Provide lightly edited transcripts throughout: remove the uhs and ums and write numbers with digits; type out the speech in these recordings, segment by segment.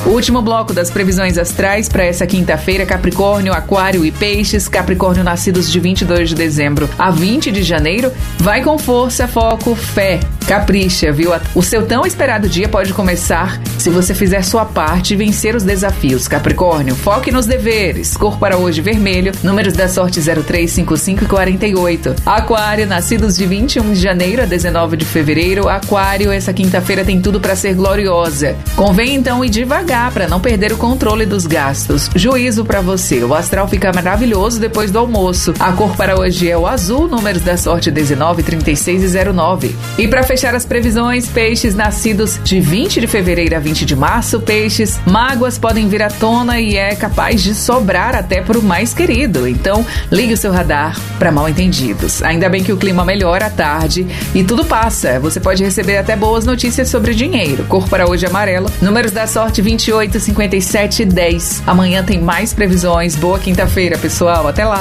O último bloco das previsões astrais para essa quinta-feira: Capricórnio, Aquário e Peixes. Capricórnio, nascidos de 22 de dezembro a 20 de janeiro. Vai com força, foco, fé. Capricha, viu? O seu tão esperado dia pode começar se você fizer sua parte e vencer os desafios. Capricórnio, foque nos deveres. Cor para hoje, vermelho. Números da sorte 03, 55 e 48. Aquário, nascidos de 21 de janeiro a 19 de fevereiro. Aquário, essa quinta-feira tem tudo para ser gloriosa. Convém então ir devagar para não perder o controle dos gastos. Juízo para você. O astral fica maravilhoso depois do almoço. A cor para hoje é o azul. Números da sorte 19, 36 e 09. E para fechar as previsões, Peixes, nascidos de 20 de fevereiro a 20 de março. Peixes, mágoas podem vir à tona e é capaz de sobrar até pro mais querido. Então, ligue o seu radar para mal entendidos. Ainda bem que o clima melhora à tarde e tudo passa. Você pode receber até boas notícias sobre dinheiro. Cor para hoje, amarelo. Números da sorte 28, 57 e 10. Amanhã tem mais previsões. Boa quinta-feira, pessoal. Até lá.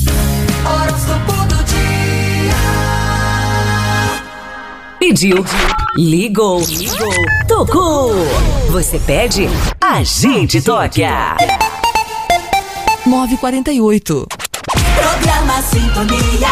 Pediu, ligou, tocou. Você pede, a gente toca. 9h48. Programa Sintonia.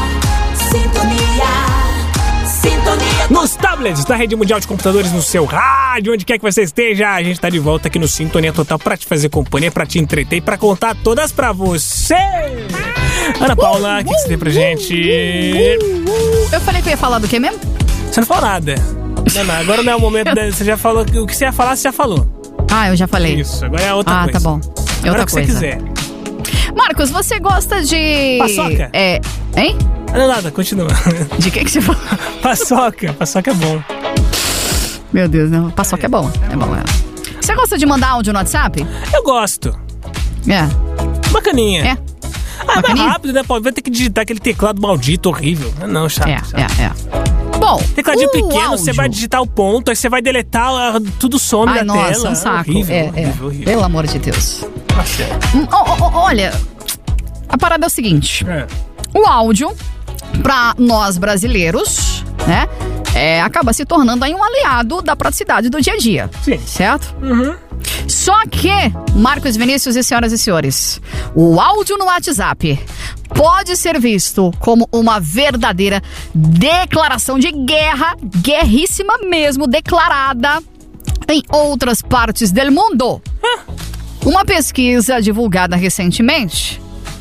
Nos tablets da Rede Mundial de Computadores, no seu rádio, onde quer que você esteja, a gente tá de volta aqui no Sintonia Total pra te fazer companhia, pra te entreter e pra contar todas pra você. Ana Paula, o que você tem pra gente? Eu falei que eu ia falar do que mesmo? Você não falou nada. Não, agora não é o momento. Você já falou. O que você ia falar, você já falou. Ah, eu já falei. Isso, agora é outra coisa. Ah, tá bom. É agora outra coisa. Você quiser. Marcos, você gosta de... Paçoca? Hein? Não, nada, continua. De que você falou? Paçoca é bom. Meu Deus, não. Paçoca é bom. É bom, é. Você gosta de mandar áudio no WhatsApp? Eu gosto. É. Bacaninha. É. Ah, mas rápido, né? Vai ter que digitar aquele teclado maldito, horrível. Não, chato. Bom, tecladinho pequeno, você vai digitar o ponto, aí você vai deletar, tudo some da nossa, tela. Um saco. Horrível. Pelo amor de Deus. Nossa. Olha, a parada é o seguinte. O áudio, pra nós brasileiros, né, acaba se tornando aí um aliado da praticidade do dia a dia. Sim. Certo? Uhum. Só que, Marcos Vinícius e senhoras e senhores, o áudio no WhatsApp pode ser visto como uma verdadeira declaração de guerra, guerríssima mesmo, declarada em outras partes do mundo. Uma pesquisa divulgada recentemente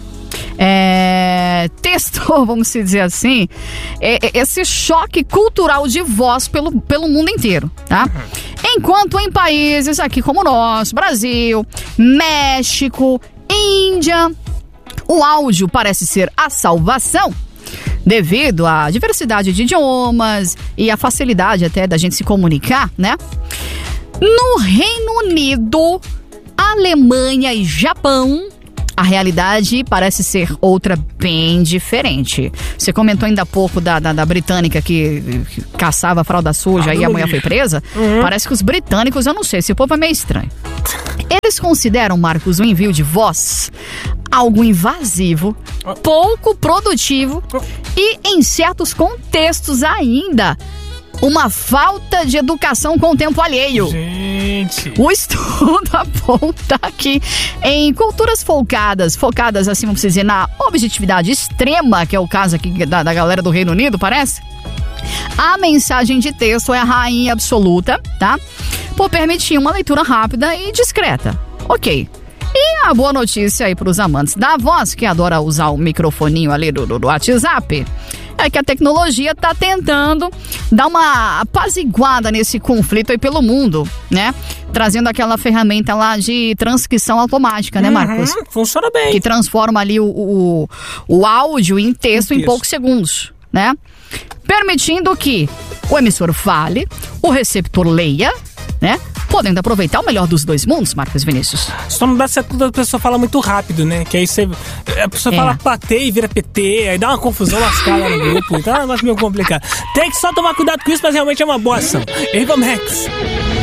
testou, vamos dizer assim, esse choque cultural de voz pelo mundo inteiro, tá? Enquanto em países aqui como o nosso, Brasil, México, Índia, o áudio parece ser a salvação devido à diversidade de idiomas e à facilidade até da gente se comunicar, né? No Reino Unido, Alemanha e Japão, a realidade parece ser outra bem diferente. Você comentou ainda há pouco da britânica que caçava fralda suja e a mulher foi presa. Parece que os britânicos, eu não sei, esse povo é meio estranho. Eles consideram, Marcos, o envio de voz algo invasivo, pouco produtivo e, em certos contextos ainda, uma falta de educação com o tempo alheio. Gente. O estudo aponta que em culturas focadas assim, vamos dizer, na objetividade extrema, que é o caso aqui da galera do Reino Unido, parece, a mensagem de texto é a rainha absoluta, tá? Por permitir uma leitura rápida e discreta. Ok. E a boa notícia aí para os amantes da voz, que adora usar o microfoninho ali do WhatsApp, é que a tecnologia está tentando dar uma apaziguada nesse conflito aí pelo mundo, né? Trazendo aquela ferramenta lá de transcrição automática, né, Marcos? Funciona bem. Que transforma ali o áudio em texto em poucos segundos, né? Permitindo que o emissor fale, o receptor leia, né? Podendo aproveitar o melhor dos dois mundos, Marcos Vinícius. Só não dá certo quando a pessoa fala muito rápido, né? Que aí a pessoa fala patê e vira PT, aí dá uma confusão lascada no grupo, então é um negócio meio complicado. Tem que só tomar cuidado com isso, mas realmente é uma boa ação. Eva Max.